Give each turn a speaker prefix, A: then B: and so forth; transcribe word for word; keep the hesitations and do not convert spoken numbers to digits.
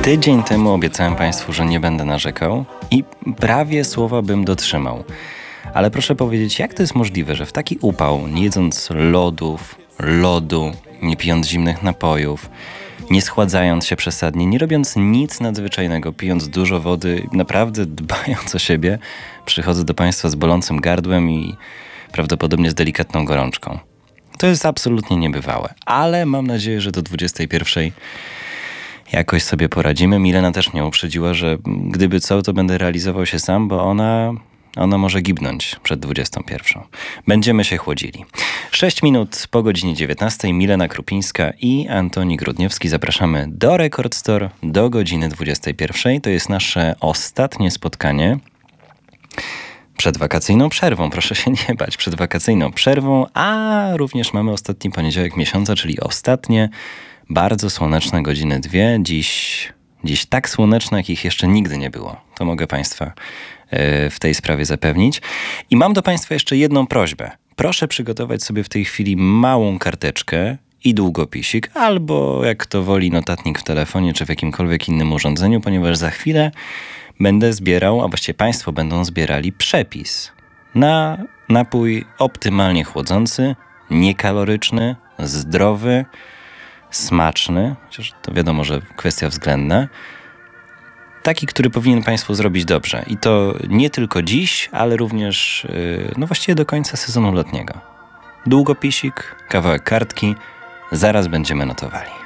A: Tydzień temu obiecałem Państwu, że nie będę narzekał i prawie słowa bym dotrzymał. Ale proszę powiedzieć, jak to jest możliwe, że w taki upał, nie jedząc lodów, lodu, nie pijąc zimnych napojów, nie schładzając się przesadnie, nie robiąc nic nadzwyczajnego, pijąc dużo wody, naprawdę dbając o siebie, przychodzę do Państwa z bolącym gardłem i prawdopodobnie z delikatną gorączką. To jest absolutnie niebywałe, ale mam nadzieję, że do dwudziestej pierwszej jakoś sobie poradzimy. Milena też mnie uprzedziła, że gdyby co, to będę realizował się sam, bo ona, ona może gibnąć przed dwudziestą pierwszą. Będziemy się chłodzili. Sześć minut po godzinie dziewiętnastej. Milena Krupińska i Antoni Grudniewski. Zapraszamy do Record Store do godziny dwudziestej pierwszej. To jest nasze ostatnie spotkanie przed wakacyjną przerwą. Proszę się nie bać, przed wakacyjną przerwą, a również mamy ostatni poniedziałek miesiąca, czyli ostatnie bardzo słoneczne godziny dwie. Dziś, dziś tak słoneczne, jakich jeszcze nigdy nie było. To mogę Państwa yy, w tej sprawie zapewnić. I mam do Państwa jeszcze jedną prośbę. Proszę przygotować sobie w tej chwili małą karteczkę i długopisik, albo jak kto woli notatnik w telefonie, czy w jakimkolwiek innym urządzeniu, ponieważ za chwilę będę zbierał, a właściwie Państwo będą zbierali przepis na napój optymalnie chłodzący, niekaloryczny, zdrowy, smaczny, chociaż to wiadomo, że kwestia względna. Taki, który powinien Państwu zrobić dobrze. I to nie tylko dziś, ale również yy, no właściwie do końca sezonu letniego. Długopisik, kawałek kartki, zaraz będziemy notowali.